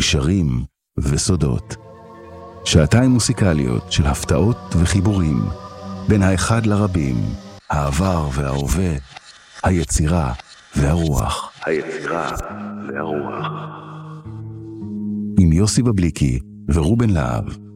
גשרים וסודות. שעתיים מוסיקליות של הפתעות וחיבורים, בין האחד לרבים, העבר וההווה, היצירה והרוח. עם יוסי בבליקי ורובן להב.